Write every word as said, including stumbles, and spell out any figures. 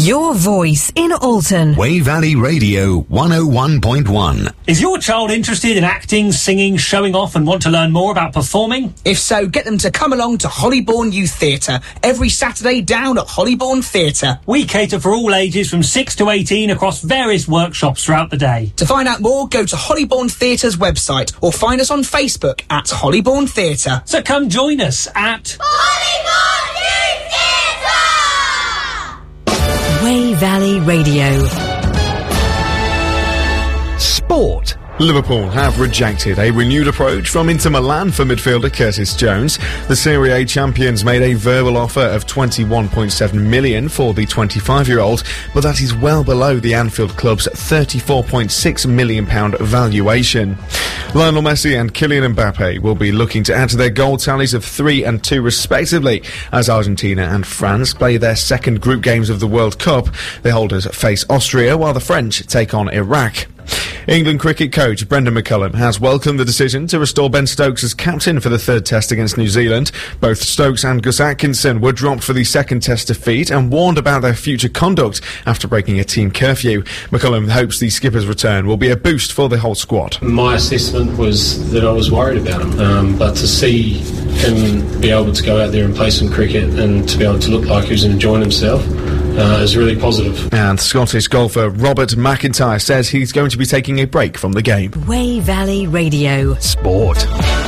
Your voice in Alton. Way Valley Radio one oh one point one. Is your child interested in acting, singing, showing off and want to learn more about performing? If so, get them to come along to Hollybourne Youth Theatre every Saturday down at Hollybourne Theatre. We cater for all ages from six to eighteen across various workshops throughout the day. To find out more, go to Hollybourne Theatre's website or find us on Facebook at Hollybourne Theatre. So come join us at Hollybourne Youth Theatre! Way Valley Radio. Sport. Liverpool have rejected a renewed approach from Inter Milan for midfielder Curtis Jones. The Serie A champions made a verbal offer of twenty-one point seven million pounds for the twenty-five-year-old, but that is well below the Anfield club's thirty-four point six million pounds valuation. Lionel Messi and Kylian Mbappe will be looking to add to their goal tallies of three and two respectively as Argentina and France play their second group games of the World Cup. The holders face Austria while the French take on Iraq. England cricket coach Brendan McCullum has welcomed the decision to restore Ben Stokes as captain for the third test against New Zealand. Both Stokes and Gus Atkinson were dropped for the second test defeat and warned about their future conduct after breaking a team curfew. McCullum hopes the skipper's return will be a boost for the whole squad. My assessment was that I was worried about him, um, but to see him be able to go out there and play some cricket and to be able to look like he was enjoying himself Uh, is really positive. And Scottish golfer Robert McIntyre says he's going to be taking a break from the game. Way Valley Radio. Sport.